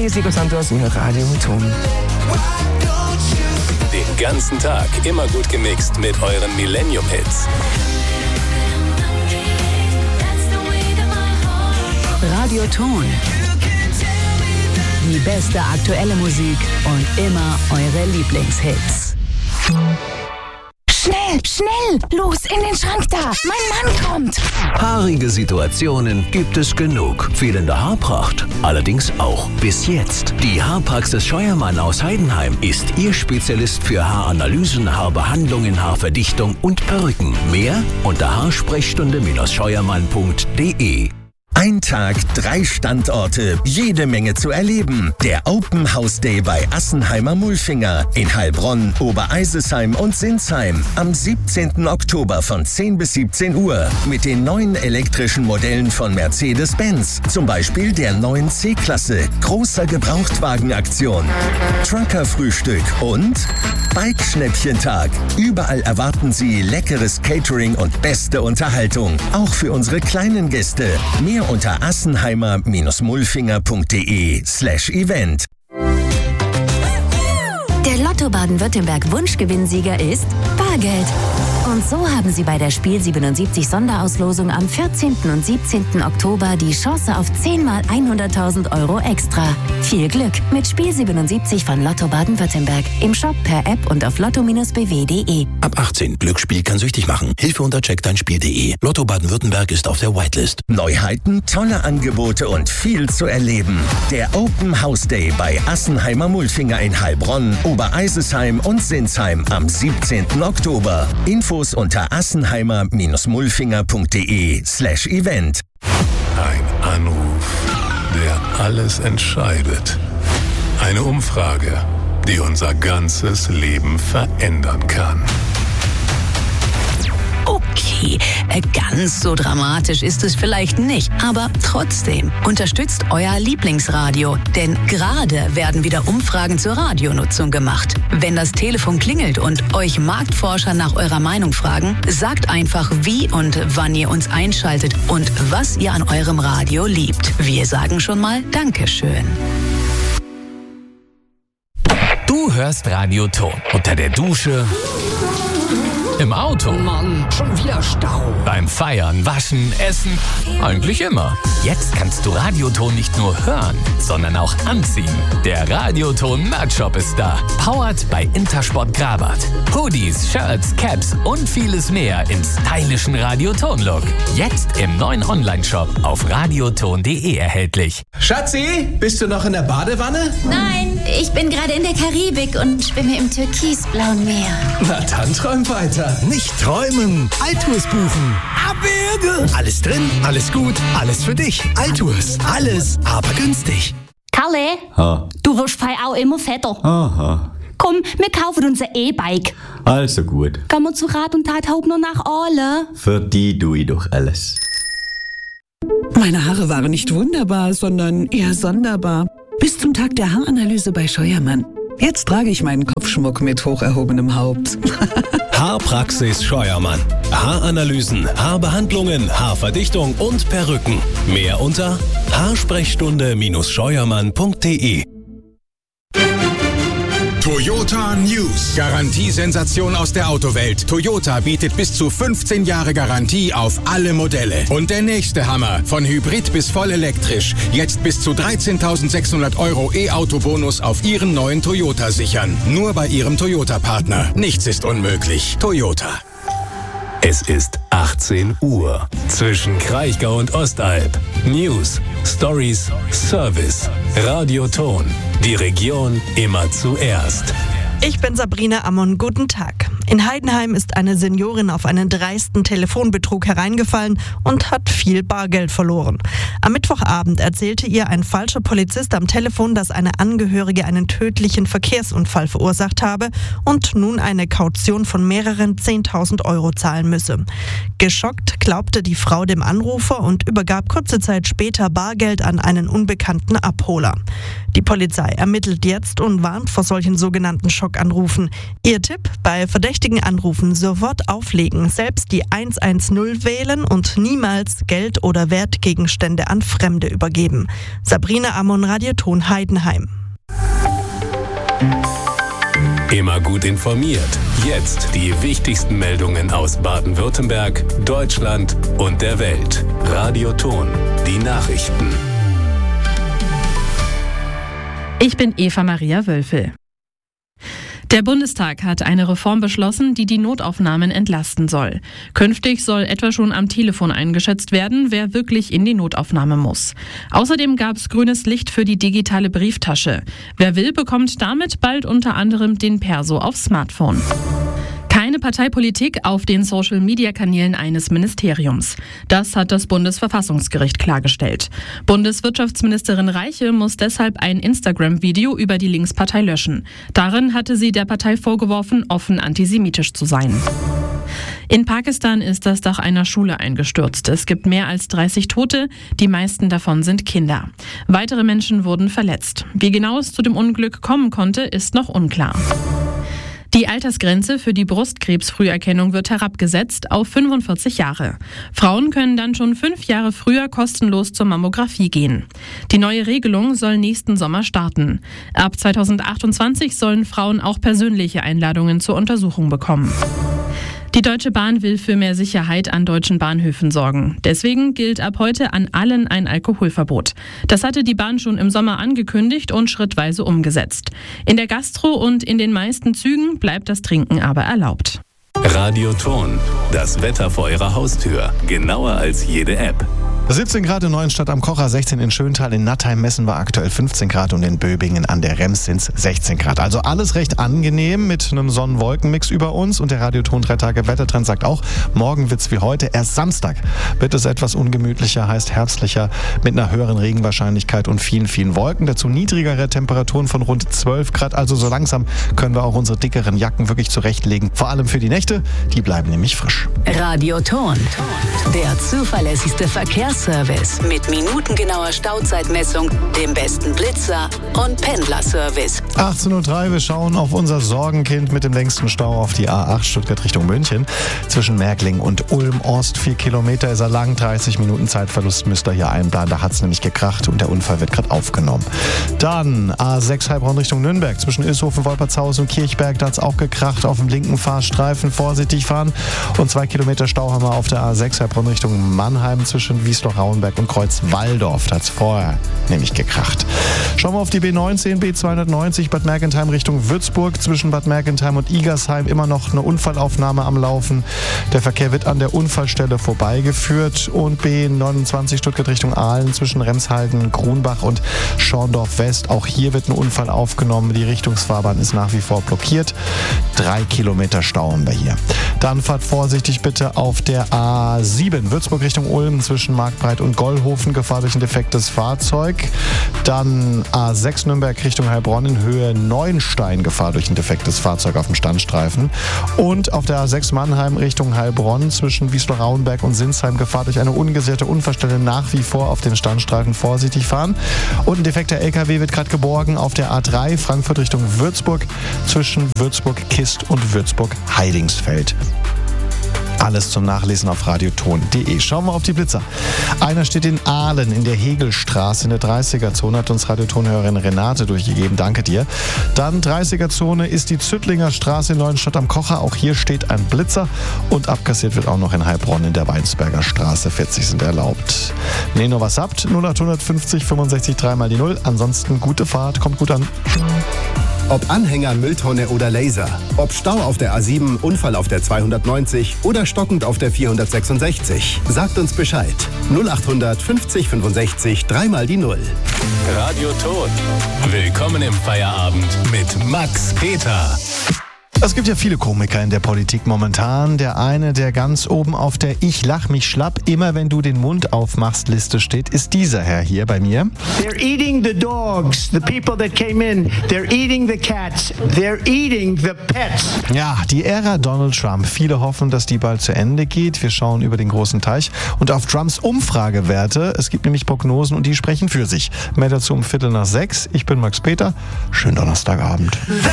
Sigo Santos in Radio Ton. Den ganzen Tag immer gut gemixt mit euren Millennium-Hits. Radio Ton. Die beste aktuelle Musik und immer eure Lieblingshits. Schnell, schnell! Los, in den Schrank da! Mein Mann kommt! Haarige Situationen gibt es genug. Fehlende Haarpracht allerdings auch. Bis jetzt. Die Haarpraxis Scheuermann aus Heidenheim ist Ihr Spezialist für Haaranalysen, Haarbehandlungen, Haarverdichtung und Perücken. Mehr unter haarsprechstunde-scheuermann.de. Ein Tag, 3 Standorte, jede Menge zu erleben. Der Open House Day bei Assenheimer Mulfinger in Heilbronn, Obereisesheim und Sinsheim am 17. Oktober von 10 bis 17 Uhr mit den neuen elektrischen Modellen von Mercedes-Benz, zum Beispiel der neuen C-Klasse, großer Gebrauchtwagenaktion, Trucker-Frühstück und Bike-Schnäppchentag. Überall erwarten Sie leckeres Catering und beste Unterhaltung, auch für unsere kleinen Gäste. Mehr unter assenheimer-mulfinger.de/Event. Der Lotto Baden-Württemberg Wunschgewinnsieger ist Bargeld. Und so haben Sie bei der Spiel 77 Sonderauslosung am 14. und 17. Oktober die Chance auf 10 mal 100.000 € extra. Viel Glück mit Spiel 77 von Lotto Baden-Württemberg. Im Shop, per App und auf lotto-bw.de. Ab 18. Glücksspiel kann süchtig machen. Hilfe unter checkdeinspiel.de. Lotto Baden-Württemberg ist auf der Whitelist. Neuheiten, tolle Angebote und viel zu erleben. Der Open House Day bei Assenheimer Mulfinger in Heilbronn, Obereisesheim und Sinsheim am 17. Oktober. Infos unter assenheimer-mulfinger.de/Event. Ein Anruf, der alles entscheidet. Eine Umfrage, die unser ganzes Leben verändern kann. Okay, ganz so dramatisch ist es vielleicht nicht, aber trotzdem unterstützt euer Lieblingsradio, denn gerade werden wieder Umfragen zur Radionutzung gemacht. Wenn das Telefon klingelt und euch Marktforscher nach eurer Meinung fragen, sagt einfach, wie und wann ihr uns einschaltet und was ihr an eurem Radio liebt. Wir sagen schon mal Dankeschön. Du hörst Radio Ton unter der Dusche, im Auto. Mann, schon wieder Stau. Beim Feiern, Waschen, Essen. Eigentlich immer. Jetzt kannst du Radioton nicht nur hören, sondern auch anziehen. Der Radioton Merch-Shop ist da. Powered bei Intersport Grabat. Hoodies, Shirts, Caps und vieles mehr im stylischen Radioton-Look. Jetzt im neuen Online-Shop auf radioton.de erhältlich. Schatzi, bist du noch in der Badewanne? Nein, ich bin gerade in der Karibik und schwimme im türkisblauen Meer. Na dann träum weiter. Nicht träumen, Altours buchen. Abberge. Alles drin, alles gut, alles für dich. Altours, alles, aber günstig. Kalle, du wirst auch immer fetter. Aha. Komm, wir kaufen uns ein E-Bike. Also gut. Gehen wir zu Rat und Tat Hauptner nach Aale. Für die tue ich doch alles. Meine Haare waren nicht wunderbar, sondern eher sonderbar. Bis zum Tag der Haaranalyse bei Scheuermann. Jetzt trage ich meinen Kopfschmuck mit hoch erhobenem Haupt. Haarpraxis Scheuermann. Haaranalysen, Haarbehandlungen, Haarverdichtung und Perücken. Mehr unter haarsprechstunde-scheuermann.de. Toyota News. Garantiesensation aus der Autowelt. Toyota bietet bis zu 15 Jahre Garantie auf alle Modelle. Und der nächste Hammer. Von Hybrid bis voll elektrisch. Jetzt bis zu 13.600 € E-Auto-Bonus auf Ihren neuen Toyota sichern. Nur bei Ihrem Toyota-Partner. Nichts ist unmöglich. Toyota. Es ist 18 Uhr. Zwischen Kraichgau und Ostalb. News, Stories, Service. Radio Ton. Die Region immer zuerst. Ich bin Sabrina Ammon, guten Tag. In Heidenheim ist eine Seniorin auf einen dreisten Telefonbetrug hereingefallen und hat viel Bargeld verloren. Am Mittwochabend erzählte ihr ein falscher Polizist am Telefon, dass eine Angehörige einen tödlichen Verkehrsunfall verursacht habe und nun eine Kaution von mehreren 10.000 € zahlen müsse. Geschockt glaubte die Frau dem Anrufer und übergab kurze Zeit später Bargeld an einen unbekannten Abholer. Die Polizei ermittelt jetzt und warnt vor solchen sogenannten Schockanrufen. Ihr Tipp: Bei verdächtigen Verdächtigen anrufen, sofort auflegen, selbst die 110 wählen und niemals Geld oder Wertgegenstände an Fremde übergeben. Sabrina Amon, Radioton Heidenheim. Immer gut informiert. Jetzt die wichtigsten Meldungen aus Baden-Württemberg, Deutschland und der Welt. Radioton, die Nachrichten. Ich bin Eva Maria Wölfel. Der Bundestag hat eine Reform beschlossen, die die Notaufnahmen entlasten soll. Künftig soll etwa schon am Telefon eingeschätzt werden, wer wirklich in die Notaufnahme muss. Außerdem gab es grünes Licht für die digitale Brieftasche. Wer will, bekommt damit bald unter anderem den Perso aufs Smartphone. Keine Parteipolitik auf den Social-Media-Kanälen eines Ministeriums. Das hat das Bundesverfassungsgericht klargestellt. Bundeswirtschaftsministerin Reiche muss deshalb ein Instagram-Video über die Linkspartei löschen. Darin hatte sie der Partei vorgeworfen, offen antisemitisch zu sein. In Pakistan ist das Dach einer Schule eingestürzt. Es gibt mehr als 30 Tote, die meisten davon sind Kinder. Weitere Menschen wurden verletzt. Wie genau es zu dem Unglück kommen konnte, ist noch unklar. Die Altersgrenze für die Brustkrebsfrüherkennung wird herabgesetzt auf 45 Jahre. Frauen können dann schon 5 Jahre früher kostenlos zur Mammographie gehen. Die neue Regelung soll nächsten Sommer starten. Ab 2028 sollen Frauen auch persönliche Einladungen zur Untersuchung bekommen. Die Deutsche Bahn will für mehr Sicherheit an deutschen Bahnhöfen sorgen. Deswegen gilt ab heute an allen ein Alkoholverbot. Das hatte die Bahn schon im Sommer angekündigt und schrittweise umgesetzt. In der Gastro und in den meisten Zügen bleibt das Trinken aber erlaubt. Radioton, das Wetter vor Ihrer Haustür. Genauer als jede App. 17 Grad in Neuenstadt am Kocher, 16 in Schöntal, in Nattheim messen wir aktuell 15 Grad und in Böbingen an der Rems sind es 16 Grad. Also alles recht angenehm mit einem Sonnen-Wolken-Mix über uns und der Radioton 3 Tage Wettertrend sagt auch, morgen wird's wie heute, erst Samstag wird es etwas ungemütlicher, heißt herbstlicher mit einer höheren Regenwahrscheinlichkeit und vielen, vielen Wolken. Dazu niedrigere Temperaturen von rund 12 Grad, also so langsam können wir auch unsere dickeren Jacken wirklich zurechtlegen. Vor allem für die Nächte, die bleiben nämlich frisch. Radioton, der zuverlässigste Verkehrsservice mit minutengenauer Stauzeitmessung, dem besten Blitzer und Pendlerservice. 18:03 Uhr, wir schauen auf unser Sorgenkind mit dem längsten Stau auf die A8 Stuttgart Richtung München. Zwischen Märkling und Ulm-Ost 4 Kilometer ist er lang, 30 Minuten Zeitverlust müsst ihr hier einplanen. Da hat es nämlich gekracht und der Unfall wird gerade aufgenommen. Dann A6 Heilbronn Richtung Nürnberg. Zwischen Ilshofen, Wolpertshaus und Kirchberg, da hat es auch gekracht. Auf dem linken Fahrstreifen vorsichtig fahren. Und 2 Kilometer Stau haben wir auf der A6 Heilbronn Richtung Mannheim zwischen Wiesloch-Rauenberg und Kreuz-Walldorf. Da hat es vorher nämlich gekracht. Schauen wir auf die B19, B290 Bad Mergentheim Richtung Würzburg. Zwischen Bad Mergentheim und Igersheim immer noch eine Unfallaufnahme am Laufen. Der Verkehr wird an der Unfallstelle vorbeigeführt. Und B29 Stuttgart Richtung Aalen zwischen Remshalden, Grunbach und Schorndorf West. Auch hier wird ein Unfall aufgenommen. Die Richtungsfahrbahn ist nach wie vor blockiert. 3 Kilometer Stau haben wir hier. Dann fahrt vorsichtig bitte auf der A7 Würzburg Richtung Ulm zwischen Marktbreit und Gollhofen. Gefahr durch ein defektes Fahrzeug. Dann A6 Nürnberg Richtung Heilbronn in Höhe Neuenstein. Gefahr durch ein defektes Fahrzeug auf dem Standstreifen. Und auf der A6 Mannheim Richtung Heilbronn zwischen Wiesloch-Rauenberg und Sinsheim. Gefahr durch eine ungesicherte Unfallstelle nach wie vor auf den Standstreifen vorsichtig fahren. Und ein defekter LKW wird gerade geborgen auf der A3 Frankfurt Richtung Würzburg zwischen Würzburg-Kist und Würzburg-Heidingsfeld. Alles zum Nachlesen auf radioton.de. Schauen wir auf die Blitzer. Einer steht in Aalen in der Hegelstraße in der 30er-Zone, hat uns Radiotonhörerin Renate durchgegeben. Danke dir. Dann 30er-Zone ist die Züttlinger Straße in Neuenstadt am Kocher. Auch hier steht ein Blitzer und abkassiert wird auch noch in Heilbronn in der Weinsberger Straße. 40 sind erlaubt. Wenn ihr noch was habt, 0850 65 3 mal die 0. Ansonsten gute Fahrt, kommt gut an. Ob Anhänger, Mülltonne oder Laser. Ob Stau auf der A7, Unfall auf der 290 oder stockend auf der 466. Sagt uns Bescheid. 0800 50 65 3 mal die 0. Radioton. Willkommen im Feierabend mit Max Peter. Es gibt ja viele Komiker in der Politik momentan. Der eine, der ganz oben auf der Ich lach mich schlapp, immer wenn du den Mund aufmachst Liste steht, ist dieser Herr hier bei mir. They're eating the dogs, the people that came in. They're eating the cats. They're eating the pets. Ja, die Ära Donald Trump. Viele hoffen, dass die bald zu Ende geht. Wir schauen über den großen Teich und auf Trumps Umfragewerte. Es gibt nämlich Prognosen und die sprechen für sich. Mehr dazu um 5:45. Ich bin Max Peter. Schönen Donnerstagabend.